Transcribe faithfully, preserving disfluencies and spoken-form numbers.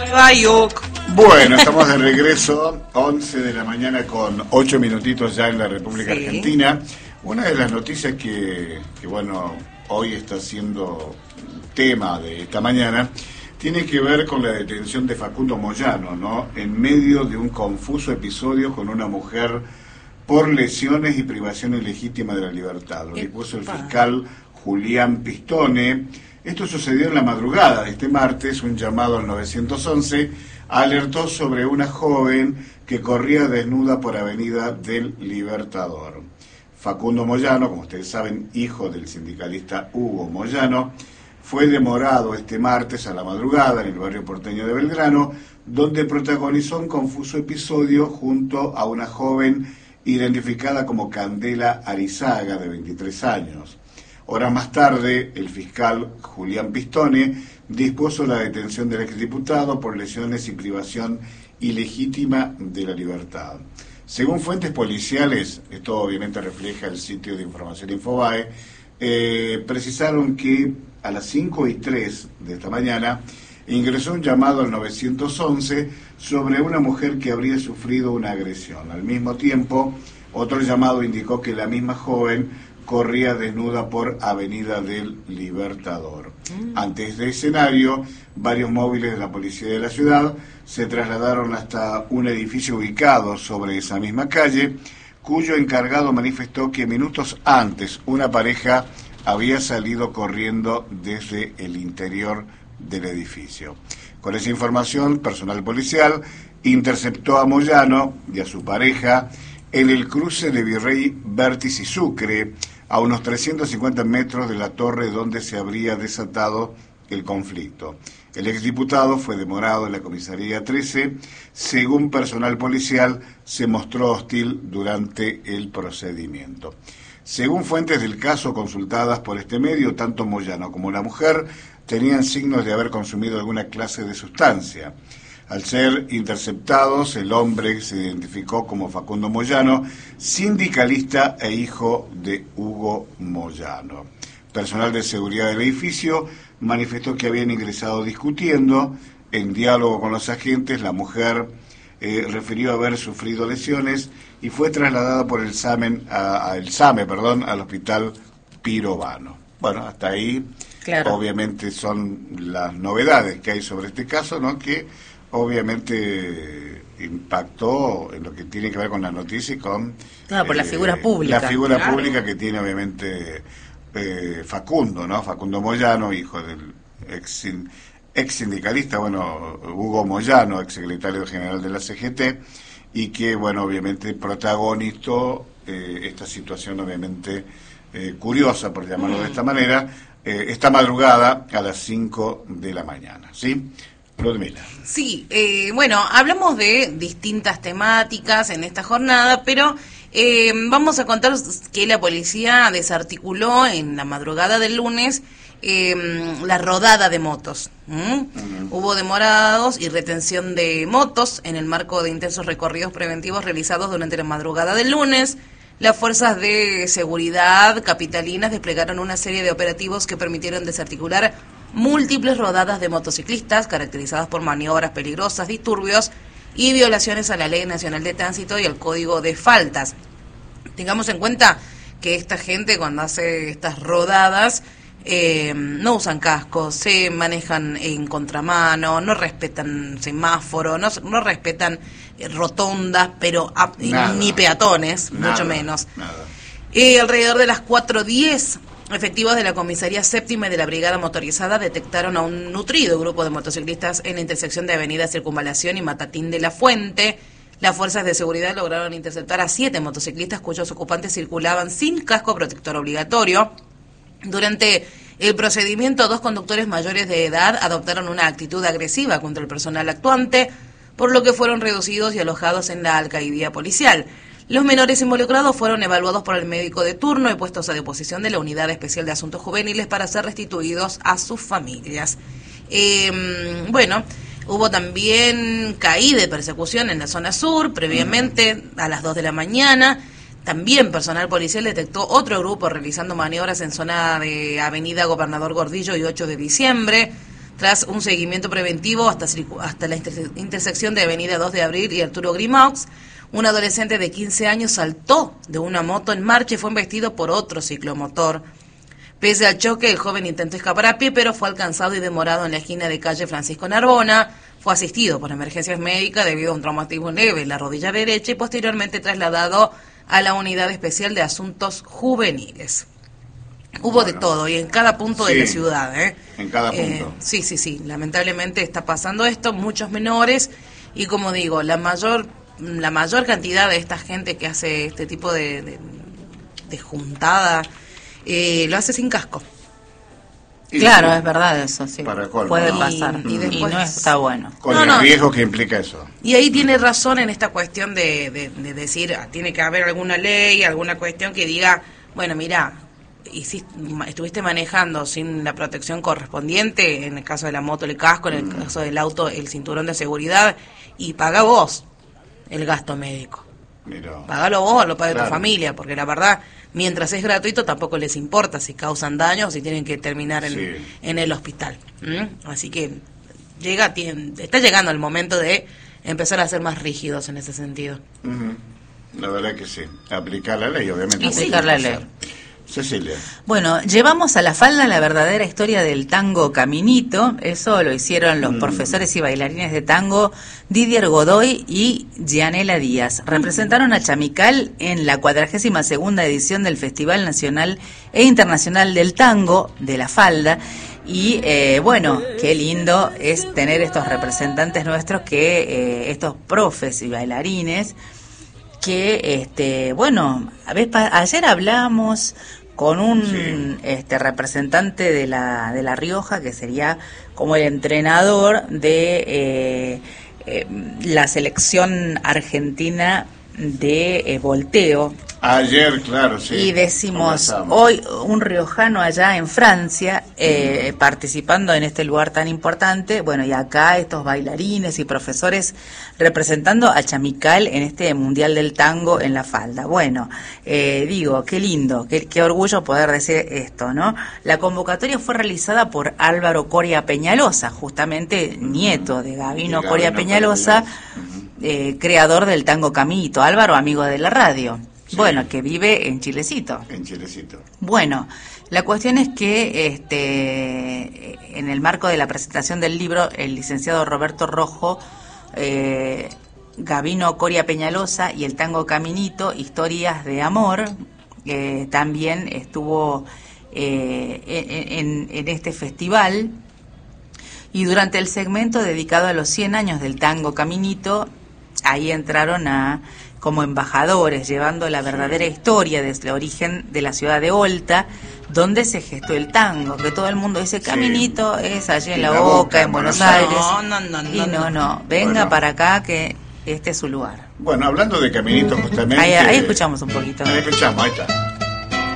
Rayok. Bueno, estamos de regreso, once de la mañana con ocho minutitos ya en la República sí. Argentina. Una de las noticias que, que, bueno, hoy está siendo tema de esta mañana, tiene que ver con la detención de Facundo Moyano, ¿no? En medio de un confuso episodio con una mujer por lesiones y privación ilegítima de la libertad. Lo dispuso el fiscal Julián Pistone. Esto sucedió en la madrugada de este martes. Un llamado al nueve once alertó sobre una joven que corría desnuda por Avenida del Libertador. Facundo Moyano, como ustedes saben, hijo del sindicalista Hugo Moyano, fue demorado este martes a la madrugada en el barrio porteño de Belgrano, donde protagonizó un confuso episodio junto a una joven identificada como Candela Arizaga, de veintitrés años. Horas más tarde, el fiscal Julián Pistone dispuso la detención del exdiputado por lesiones y privación ilegítima de la libertad. Según fuentes policiales, esto obviamente refleja el sitio de información Infobae, eh, precisaron que a las cinco y tres de esta mañana ingresó un llamado al nueve once sobre una mujer que habría sufrido una agresión. Al mismo tiempo, otro llamado indicó que la misma joven corría desnuda por Avenida del Libertador. Mm. Ante este escenario, varios móviles de la policía de la ciudad se trasladaron hasta un edificio ubicado sobre esa misma calle, cuyo encargado manifestó que minutos antes una pareja había salido corriendo desde el interior del edificio. Con esa información, personal policial interceptó a Moyano y a su pareja en el cruce de Virrey Vértiz y Sucre, a unos trescientos cincuenta metros de la torre donde se habría desatado el conflicto. El exdiputado fue demorado en la comisaría trece. Según personal policial, se mostró hostil durante el procedimiento. Según fuentes del caso consultadas por este medio, tanto Moyano como la mujer tenían signos de haber consumido alguna clase de sustancia. Al ser interceptados, el hombre se identificó como Facundo Moyano, sindicalista e hijo de Hugo Moyano. Personal de seguridad del edificio manifestó que habían ingresado discutiendo. En diálogo con los agentes, la mujer eh, refirió haber sufrido lesiones y fue trasladada por el SAME, a, a el SAME perdón, al hospital Pirovano. Bueno, hasta ahí, claro. Obviamente son las novedades que hay sobre este caso, ¿no? Que obviamente impactó en lo que tiene que ver con la noticia y con... Claro, por eh, la figura pública. La figura claro. pública que tiene obviamente eh, Facundo, ¿no? Facundo Moyano, hijo del ex, ex sindicalista, bueno, Hugo Moyano, ex secretario general de la C G T, y que, bueno, obviamente protagonizó eh, esta situación obviamente eh, curiosa, por llamarlo mm. de esta manera, eh, esta madrugada a las cinco de la mañana, ¿sí? Ludmila. Sí, eh, bueno, hablamos de distintas temáticas en esta jornada, pero eh, vamos a contar que la policía desarticuló en la madrugada del lunes eh, la rodada de motos. ¿Mm? Uh-huh. Hubo demorados y retención de motos en el marco de intensos recorridos preventivos realizados durante la madrugada del lunes. Las fuerzas de seguridad capitalinas desplegaron una serie de operativos que permitieron desarticular múltiples rodadas de motociclistas caracterizadas por maniobras peligrosas, disturbios y violaciones a la Ley Nacional de Tránsito y al Código de Faltas. Tengamos en cuenta que esta gente cuando hace estas rodadas eh, no usan cascos, se manejan en contramano, no respetan semáforo, no, no respetan eh, rotondas, pero a, ni peatones, nada, mucho menos. Nada. Eh, alrededor de las cuatro diez efectivos de la comisaría séptima y de la brigada motorizada detectaron a un nutrido grupo de motociclistas en la intersección de Avenida Circunvalación y Matatín de la Fuente. Las fuerzas de seguridad lograron interceptar a siete motociclistas cuyos ocupantes circulaban sin casco protector obligatorio. Durante el procedimiento, dos conductores mayores de edad adoptaron una actitud agresiva contra el personal actuante, por lo que fueron reducidos y alojados en la alcaidía policial. Los menores involucrados fueron evaluados por el médico de turno y puestos a disposición de la Unidad Especial de Asuntos Juveniles para ser restituidos a sus familias. Eh, bueno, hubo también caída de persecución en la zona sur, previamente a las dos de la mañana. También personal policial detectó otro grupo realizando maniobras en zona de Avenida Gobernador Gordillo y ocho de diciembre. Tras un seguimiento preventivo hasta, hasta la inter intersección de Avenida dos de Abril y Arturo Grimaux, un adolescente de quince años saltó de una moto en marcha y fue embestido por otro ciclomotor. Pese al choque, el joven intentó escapar a pie, pero fue alcanzado y demorado en la esquina de calle Francisco Narbona. Fue asistido por emergencias médicas debido a un traumatismo leve en la rodilla derecha y posteriormente trasladado a la Unidad Especial de Asuntos Juveniles. Hubo bueno, de todo y en cada punto sí, de la ciudad. ¿eh? En cada punto. Eh, sí, sí, sí. Lamentablemente está pasando esto, muchos menores y como digo, la mayor la mayor cantidad de esta gente que hace este tipo de, de, de juntada eh, lo hace sin casco. Y claro, sí, es verdad eso, sí. Para colmo, puede ¿no? pasar y, y, después, y no está bueno. Con no, el no, riesgo que implica eso. Y ahí tiene razón en esta cuestión de, de, de decir, ah, tiene que haber alguna ley, alguna cuestión que diga, bueno, mira, hiciste, estuviste manejando sin la protección correspondiente, en el caso de la moto el casco, en el mm. caso del auto el cinturón de seguridad, y paga vos el gasto médico. Mira. Pagalo vos, lo paga claro. tu familia, porque la verdad, mientras es gratuito tampoco les importa si causan daños o si tienen que terminar en, sí. en el hospital. ¿Mm? Así que llega, tiene, está llegando el momento de empezar a ser más rígidos en ese sentido. Uh-huh. La verdad que sí, aplicar la ley, obviamente. Y aplicar la ley. Cecilia. Bueno, llevamos a la falda la verdadera historia del tango Caminito. Eso lo hicieron los mm. profesores y bailarines de tango Didier Godoy y Gianela Díaz. Representaron a Chamical en la cuadragésima segunda edición del Festival Nacional e Internacional del Tango de la Falda. Y eh, bueno, qué lindo es tener estos representantes nuestros, que eh, estos profes y bailarines, que este bueno, a ver, ayer hablamos con un sí. este representante de la de La Rioja, que sería como el entrenador de eh, eh, la selección argentina de eh, volteo. Ayer, claro, sí. Y decimos, hoy un riojano allá en Francia, eh, mm. participando en este lugar tan importante, bueno, y acá estos bailarines y profesores representando a Chamical en este Mundial del Tango en la Falda. Bueno, eh, digo, qué lindo, qué, qué orgullo poder decir esto, ¿no? La convocatoria fue realizada por Álvaro Coria Peñalosa, justamente mm. nieto de Gabino, de Coria Gabino Peñalosa, Peñalosa. Eh, creador del tango Caminito. Álvaro, amigo de la radio. Sí. Bueno, que vive en Chilecito. En Chilecito. Bueno, la cuestión es que este, en el marco de la presentación del libro, el licenciado Roberto Rojo, eh, Gabino Coria Peñalosa y el tango Caminito, Historias de Amor, eh, también estuvo eh, en, en este festival. Y durante el segmento dedicado a los cien años del tango Caminito, ahí entraron a como embajadores, llevando la verdadera historia desde el origen de la ciudad de Olta, donde se gestó el tango, que todo el mundo dice, Caminito sí. es allí en la, la Boca, boca, en Buenos Aires. No, no, no, no. Y no, no, venga bueno. para acá, que este es su lugar. Bueno, hablando de Caminito, justamente... Ahí, ahí escuchamos un poquito. Ahí escuchamos, ahí está.